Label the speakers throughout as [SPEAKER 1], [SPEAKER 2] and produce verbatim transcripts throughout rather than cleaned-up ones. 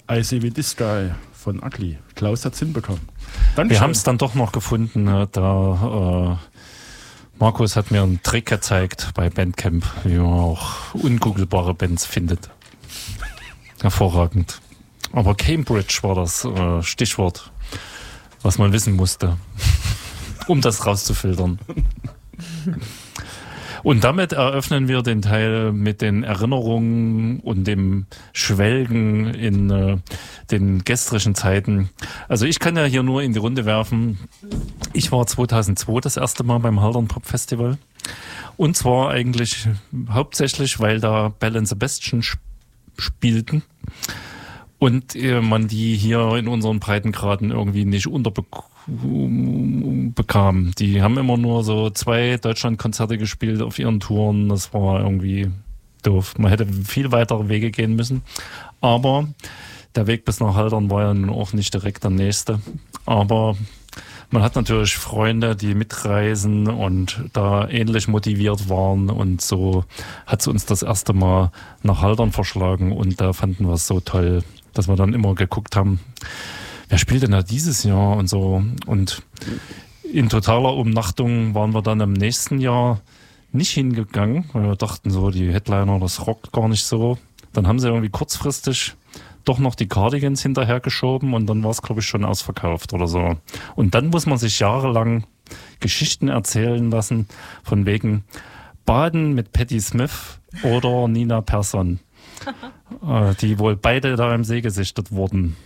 [SPEAKER 1] I See With This Guy von Ugly. Klaus hat's hinbekommen.
[SPEAKER 2] Dankeschön. Wir haben es dann doch noch gefunden. Da äh, Markus hat mir einen Trick gezeigt bei Bandcamp, wie man auch ungoogelbare Bands findet. Hervorragend. Aber Cambridge war das äh, Stichwort, was man wissen musste, um das rauszufiltern. Und damit eröffnen wir den Teil mit den Erinnerungen und dem Schwelgen in äh, den gestrigen Zeiten. Also ich kann ja hier nur in die Runde werfen. Ich war zweitausendzwei das erste Mal beim Haldern Pop Festival. Und zwar eigentlich hauptsächlich, weil da Belle and Sebastian sp- spielten. Und äh, man die hier in unseren Breitengraden irgendwie nicht unterbekam. Die haben immer nur so zwei Deutschlandkonzerte gespielt auf ihren Touren. Das war irgendwie doof. Man hätte viel weitere Wege gehen müssen. Aber der Weg bis nach Haldern war ja nun auch nicht direkt der nächste. Aber man hat natürlich Freunde, die mitreisen und da ähnlich motiviert waren. Und so hat es uns das erste Mal nach Haldern verschlagen. Und da fanden wir es so toll, dass wir dann immer geguckt haben, wer spielt denn da dieses Jahr und so. Und in totaler Umnachtung waren wir dann im nächsten Jahr nicht hingegangen, weil wir dachten so, die Headliner, das rockt gar nicht so. Dann haben sie irgendwie kurzfristig doch noch die Cardigans hinterhergeschoben und dann war es, glaube ich, schon ausverkauft oder so. Und dann muss man sich jahrelang Geschichten erzählen lassen von wegen Baden mit Patti Smith oder Nina Persson, die wohl beide da im See gesichtet wurden.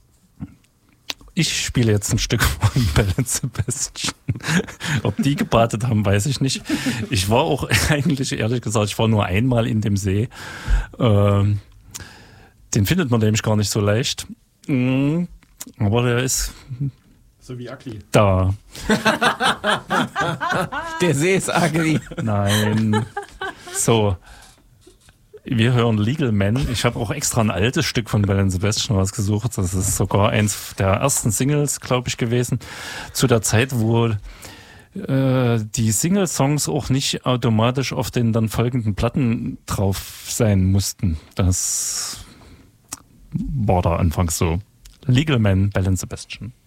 [SPEAKER 2] Ich spiele jetzt ein Stück von Belle and Sebastian. Ob die gebadet haben, weiß ich nicht. Ich war auch eigentlich, ehrlich gesagt, ich war nur einmal in dem See. Ähm, den findet man nämlich gar nicht so leicht. Mhm. Aber der ist
[SPEAKER 1] so wie Ugly.
[SPEAKER 2] Da.
[SPEAKER 3] Der See ist ugly.
[SPEAKER 2] Nein. So. Wir hören Legal Man. Ich habe auch extra ein altes Stück von Belle and Sebastian rausgesucht. Das ist sogar eins der ersten Singles, glaube ich, gewesen. Zu der Zeit, wo äh, die Single-Songs auch nicht automatisch auf den dann folgenden Platten drauf sein mussten. Das war da anfangs so. Legal Man, Belle and Sebastian.